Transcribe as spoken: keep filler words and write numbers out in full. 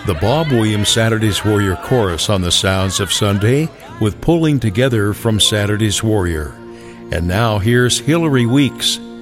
The Bob Williams Saturday's Warrior Chorus on the sounds of Sunday with Pulling Together from Saturday's Warrior. And now here's Hillary Weeks